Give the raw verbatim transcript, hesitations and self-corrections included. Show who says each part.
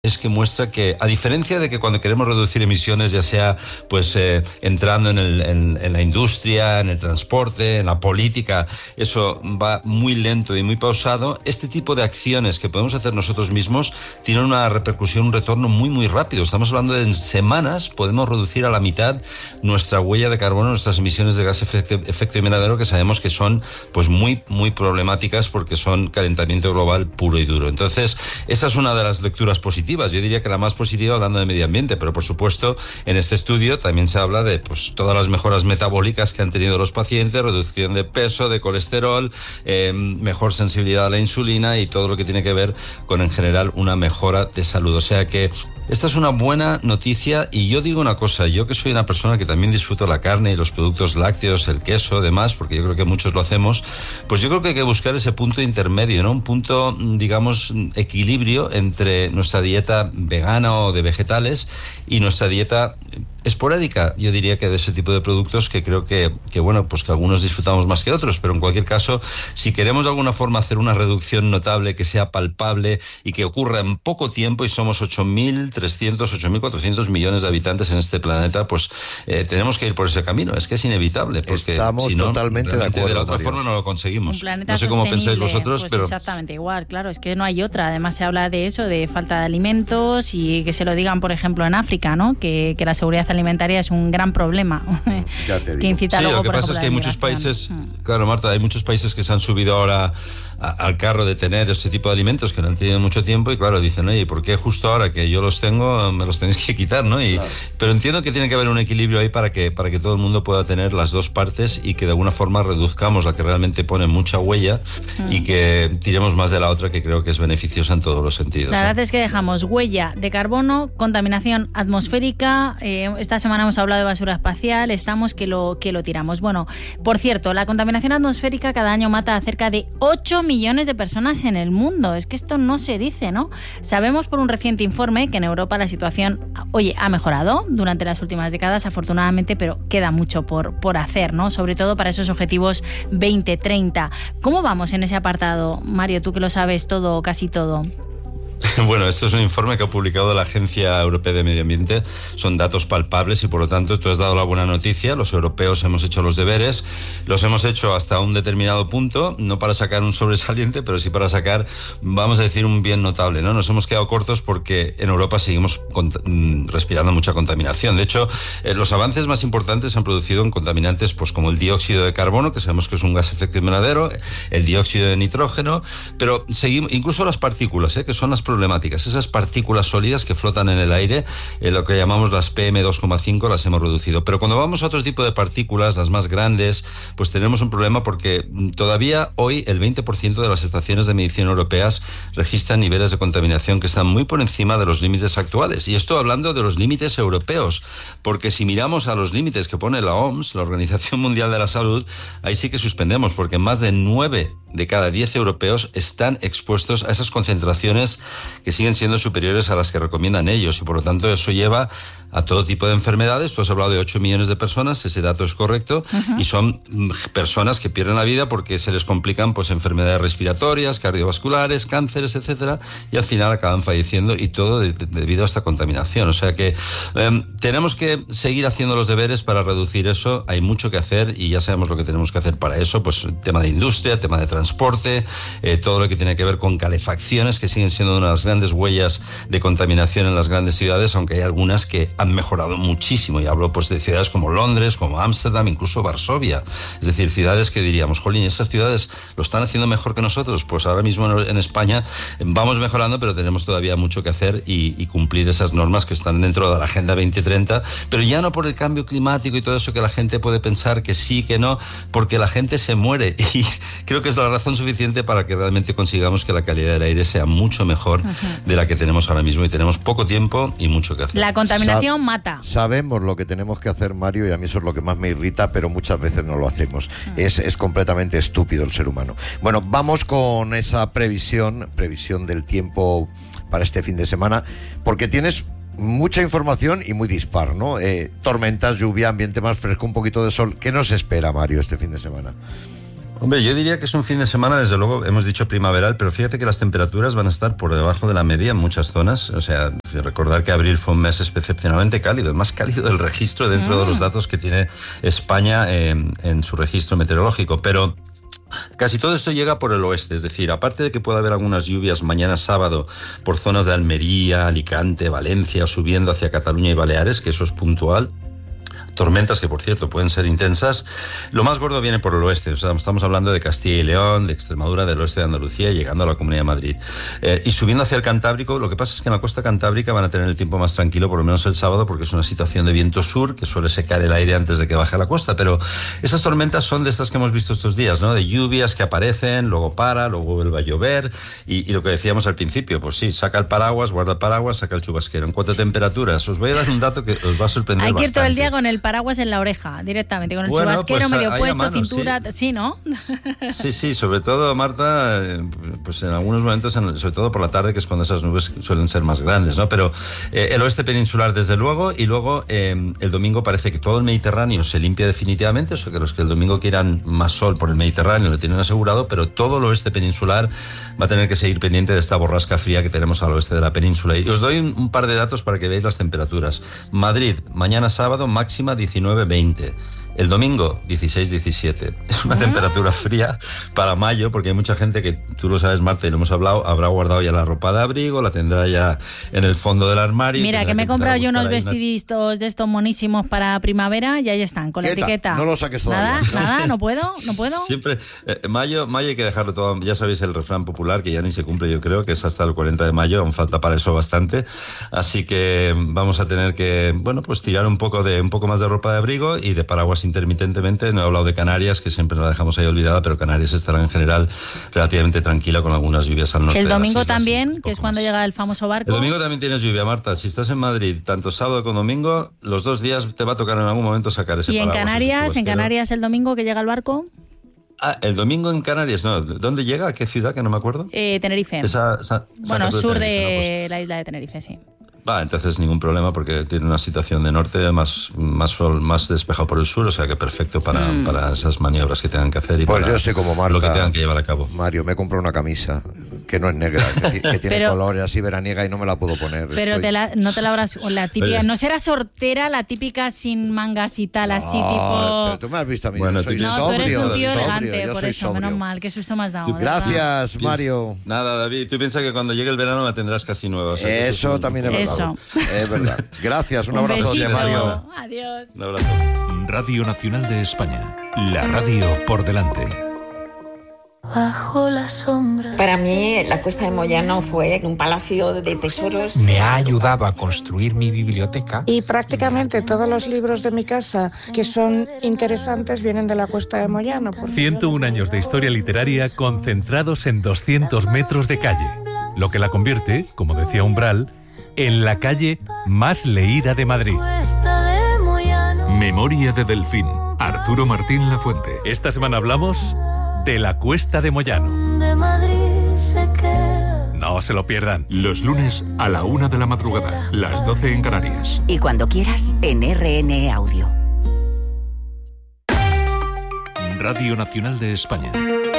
Speaker 1: es que muestra que, a diferencia de que cuando queremos reducir emisiones, ya sea pues eh, entrando en, el, en, en la industria, en el transporte, en la política, eso va muy lento y muy pausado, este tipo de acciones que podemos hacer nosotros mismos tienen una repercusión, un retorno muy muy rápido. Estamos hablando de en semanas podemos reducir a la mitad nuestra huella de carbono, nuestras emisiones de gas efecto, efecto invernadero, que sabemos que son pues muy muy problemáticas porque son calentamiento global puro y duro. Entonces, esa es una de las lecturas positivas. Yo diría que la más positiva hablando de medio ambiente, pero por supuesto en este estudio también se habla de pues todas las mejoras metabólicas que han tenido los pacientes, reducción de peso, de colesterol, eh, mejor sensibilidad a la insulina y todo lo que tiene que ver con en general una mejora de salud. O sea que esta es una buena noticia. Y yo digo una cosa, yo que soy una persona que también disfruto la carne y los productos lácteos, el queso, demás, porque yo creo que muchos lo hacemos, pues yo creo que hay que buscar ese punto intermedio, ¿no? Un punto, digamos, equilibrio entre nuestra dieta vegana o de vegetales y nuestra dieta esporádica, yo diría que de ese tipo de productos que creo que, que bueno, pues que algunos disfrutamos más que otros, pero en cualquier caso, si queremos de alguna forma hacer una reducción notable que sea palpable y que ocurra en poco tiempo, y somos ocho mil trescientos, ocho mil cuatrocientos millones de habitantes en este planeta, pues eh, tenemos que ir por ese camino. Es que es inevitable, porque
Speaker 2: estamos
Speaker 1: si no,
Speaker 2: totalmente de acuerdo,
Speaker 1: de la otra
Speaker 2: Mario.
Speaker 1: forma no lo conseguimos.
Speaker 3: Un planeta
Speaker 1: no sé cómo pensáis vosotros,
Speaker 3: pues
Speaker 1: pero
Speaker 3: exactamente igual, claro, es que no hay otra. Además se habla de eso, de falta de alimentos, y que se lo digan, por ejemplo, en África, ¿no? Que, que la seguridad alimentaria es un gran problema.
Speaker 2: Ya te digo.
Speaker 3: Que incita
Speaker 1: sí,
Speaker 3: luego,
Speaker 1: lo que
Speaker 3: por
Speaker 1: pasa
Speaker 3: ejemplo,
Speaker 1: es que hay
Speaker 3: la
Speaker 1: muchos
Speaker 3: migración.
Speaker 1: países, claro, Marta, hay muchos países que se han subido ahora a, al carro de tener ese tipo de alimentos que no han tenido mucho tiempo, y claro, dicen, oye, ¿por qué justo ahora que yo los tengo me los tenéis que quitar, ¿no? Y,
Speaker 2: claro.
Speaker 1: Pero entiendo que tiene que haber un equilibrio ahí para que, para que todo el mundo pueda tener las dos partes y que de alguna forma reduzcamos la que realmente pone mucha huella mm. y que tiremos más de la otra, que creo que es beneficiosa en todos los sentidos.
Speaker 3: La
Speaker 1: ¿eh?
Speaker 3: verdad es que dejamos huella de carbono, contaminación atmosférica, eh, esta semana hemos hablado de basura espacial, estamos que lo, que lo tiramos. Bueno, por cierto, la contaminación atmosférica cada año mata a cerca de ocho millones de personas en el mundo. Es que esto no se dice, ¿no? Sabemos por un reciente informe que en Europa la situación, oye, ha mejorado durante las últimas décadas, afortunadamente, pero queda mucho por, por hacer, ¿no? Sobre todo para esos objetivos veinte treinta. ¿Cómo vamos en ese apartado, Mario, tú que lo sabes todo, casi todo?
Speaker 1: Bueno, esto es un informe que ha publicado la Agencia Europea de Medio Ambiente. Son datos palpables y, por lo tanto, tú has dado la buena noticia. Los europeos hemos hecho los deberes, los hemos hecho hasta un determinado punto, no para sacar un sobresaliente, pero sí para sacar, vamos a decir, un bien notable, ¿no? Nos hemos quedado cortos porque en Europa seguimos respirando mucha contaminación. De hecho, eh, los avances más importantes se han producido en contaminantes pues como el dióxido de carbono, que sabemos que es un gas efecto invernadero, el dióxido de nitrógeno, pero seguimos, incluso las partículas, ¿eh? que son las problemáticas, esas partículas sólidas que flotan en el aire, eh, lo que llamamos las P M dos coma cinco, las hemos reducido. Pero cuando vamos a otro tipo de partículas, las más grandes, pues tenemos un problema, porque todavía hoy el veinte por ciento de las estaciones de medición europeas registran niveles de contaminación que están muy por encima de los límites actuales. Y esto hablando de los límites europeos, porque si miramos a los límites que pone la O M S, la Organización Mundial de la Salud, ahí sí que suspendemos, porque más de nueve de cada diez europeos están expuestos a esas concentraciones que siguen siendo superiores a las que recomiendan ellos, y por lo tanto eso lleva a todo tipo de enfermedades. Tú has hablado de ocho millones de personas, ese dato es correcto, uh-huh. y son personas que pierden la vida porque se les complican pues enfermedades respiratorias, cardiovasculares, cánceres, etcétera, y al final acaban falleciendo, y todo de, de, debido a esta contaminación. O sea que eh, tenemos que seguir haciendo los deberes para reducir eso. Hay mucho que hacer y ya sabemos lo que tenemos que hacer para eso, pues tema de industria, tema de transporte, eh, todo lo que tiene que ver con calefacciones, que siguen siendo una de las grandes huellas de contaminación en las grandes ciudades, aunque hay algunas que han mejorado muchísimo, y hablo pues de ciudades como Londres, como Ámsterdam, incluso Varsovia. Es decir, ciudades que diríamos, jolín, esas ciudades lo están haciendo mejor que nosotros. Pues ahora mismo en España vamos mejorando, pero tenemos todavía mucho que hacer y, y cumplir esas normas que están dentro de la Agenda veinte treinta, pero ya no por el cambio climático y todo eso que la gente puede pensar que sí, que no, porque la gente se muere, y creo que es la razón suficiente para que realmente consigamos que la calidad del aire sea mucho mejor uh-huh. de la que tenemos ahora mismo, y tenemos poco tiempo y mucho que hacer.
Speaker 3: La contaminación Sa- mata.
Speaker 2: Sabemos lo que tenemos que hacer, Mario, y a mí eso es lo que más me irrita, pero muchas veces no lo hacemos. Uh-huh. Es, es completamente estúpido el ser humano. Bueno, vamos con esa previsión, previsión del tiempo para este fin de semana, porque tienes mucha información y muy dispar, ¿no? Eh, tormentas, lluvia, ambiente más fresco, un poquito de sol. ¿Qué nos espera, Mario, este fin de semana?
Speaker 1: Hombre, yo diría que es un fin de semana, desde luego, hemos dicho primaveral, pero fíjate que las temperaturas van a estar por debajo de la media en muchas zonas. O sea, recordar que abril fue un mes excepcionalmente cálido, el más cálido del registro dentro mm. de los datos que tiene España eh, en su registro meteorológico. Pero casi todo esto llega por el oeste, es decir, aparte de que pueda haber algunas lluvias mañana sábado por zonas de Almería, Alicante, Valencia, subiendo hacia Cataluña y Baleares, que eso es puntual, tormentas que, por cierto, pueden ser intensas. Lo más gordo viene por el oeste, o sea, estamos hablando de Castilla y León, de Extremadura, del oeste de Andalucía, llegando a la Comunidad de Madrid. Eh, y subiendo hacia el Cantábrico, lo que pasa es que en la costa cantábrica van a tener el tiempo más tranquilo, por lo menos el sábado, porque es una situación de viento sur, que suele secar el aire antes de que baje a la costa. Pero esas tormentas son de estas que hemos visto estos días, ¿no? De lluvias que aparecen, luego para, luego vuelve a llover, y, y lo que decíamos al principio, pues sí, saca el paraguas, guarda el paraguas, saca el chubasquero. En cuanto a temperaturas, os voy a dar un dato que os va a sorprender
Speaker 3: Hay que ir
Speaker 1: bastante.
Speaker 3: todo el día con el paraguas en la oreja, directamente, con el
Speaker 1: bueno,
Speaker 3: chubasquero
Speaker 1: pues,
Speaker 3: medio puesto,
Speaker 1: mano,
Speaker 3: cintura, sí. sí, ¿no?
Speaker 1: Sí, sí, sobre todo, Marta, pues en algunos momentos, sobre todo por la tarde, que es cuando esas nubes suelen ser más grandes, ¿no? Pero eh, el oeste peninsular, desde luego, y luego eh, el domingo parece que todo el Mediterráneo se limpia definitivamente, o sea que los que el domingo quieran más sol por el Mediterráneo lo tienen asegurado, pero todo el oeste peninsular va a tener que seguir pendiente de esta borrasca fría que tenemos al oeste de la península. Y os doy un, un par de datos para que veáis las temperaturas. Madrid, mañana sábado, máxima diecinueve veinte. El domingo, dieciséis diecisiete. Es una ah. temperatura fría para mayo, porque hay mucha gente que, tú lo sabes, Marta, y lo hemos hablado, habrá guardado ya la ropa de abrigo, la tendrá ya en el fondo del armario.
Speaker 3: Mira, que me he comprado yo unos vestiditos unas... de estos monísimos para primavera y ahí están, con la etiqueta.
Speaker 2: No lo saques todavía.
Speaker 3: Nada, nada, no puedo, no puedo.
Speaker 1: Siempre, eh, mayo, mayo hay que dejarlo todo, ya sabéis el refrán popular, que ya ni se cumple, yo creo, que es hasta el cuarenta de mayo, aún falta para eso bastante. Así que vamos a tener que, bueno, pues tirar un poco, de, un poco más de ropa de abrigo y de paraguas intermitentemente. No he hablado de Canarias, que siempre la dejamos ahí olvidada, pero Canarias estará en general relativamente tranquila con algunas lluvias al norte.
Speaker 3: El domingo
Speaker 1: de las islas,
Speaker 3: también, que es cuando más. Llega el famoso barco.
Speaker 1: El domingo también tienes lluvia, Marta. Si estás en Madrid, tanto sábado como domingo, los dos días te va a tocar en algún momento sacar ese
Speaker 3: paraguas. ¿Y en
Speaker 1: Canarias?
Speaker 3: ¿En Canarias el domingo que llega el barco?
Speaker 1: Ah, el domingo en Canarias, no. ¿Dónde llega? ¿A qué ciudad? Que no me acuerdo.
Speaker 3: Eh, Tenerife.
Speaker 1: Esa, esa,
Speaker 3: bueno, sur de,
Speaker 1: Tenerife, ¿no? Pues,
Speaker 3: la isla de Tenerife, sí.
Speaker 1: Va, entonces ningún problema porque tiene una situación de norte, más, más sol, más despejado por el sur, o sea que perfecto para, mm. para esas maniobras que tengan que hacer y
Speaker 2: pues
Speaker 1: para
Speaker 2: yo estoy como Marta,
Speaker 1: lo que tengan que llevar a cabo.
Speaker 2: Mario, me compro una camisa que no es negra, que, que tiene pero, colores así veraniega y no me la puedo poner.
Speaker 3: Pero
Speaker 2: estoy...
Speaker 3: te la, no te la habrás... La típica,
Speaker 1: Oye.
Speaker 3: no será sortera, la típica sin mangas y tal,
Speaker 2: no,
Speaker 3: así tipo...
Speaker 2: pero tú me has visto a mí,
Speaker 1: bueno,
Speaker 2: yo soy
Speaker 3: no,
Speaker 2: sobrio.
Speaker 3: tú eres un tío
Speaker 2: sobrio,
Speaker 3: elegante,
Speaker 2: yo
Speaker 3: por
Speaker 2: soy
Speaker 3: eso,
Speaker 2: sobrio.
Speaker 3: menos mal, qué susto me has dado.
Speaker 2: Gracias,
Speaker 3: ¿verdad?
Speaker 2: Mario.
Speaker 1: Nada, David, tú piensas que cuando llegue el verano la tendrás casi nueva. O sea,
Speaker 2: eso,
Speaker 1: eso es un...
Speaker 2: también es verdad.
Speaker 3: Eso.
Speaker 2: Es verdad. Gracias, un,
Speaker 3: un
Speaker 2: abrazo
Speaker 3: besito.
Speaker 2: de Mario.
Speaker 3: Adiós.
Speaker 1: Un abrazo.
Speaker 4: Radio Nacional de España. La radio por delante.
Speaker 5: Bajo la sombra.
Speaker 6: Para mí, la Cuesta de Moyano fue un palacio de tesoros.
Speaker 7: Me ha ayudado a construir mi biblioteca.
Speaker 8: Y prácticamente todos los libros de mi casa que son interesantes vienen de la Cuesta de Moyano.
Speaker 4: ciento uno años de historia literaria concentrados en doscientos metros de calle, lo que la convierte, como decía Umbral, en la calle más leída de Madrid. Memoria de Delfín, Arturo Martín Lafuente. Esta semana hablamos de la Cuesta de Moyano. No se lo pierdan. Los lunes a la una de la madrugada, las doce en Canarias.
Speaker 9: Y cuando quieras, en R N E Audio.
Speaker 4: Radio Nacional de España.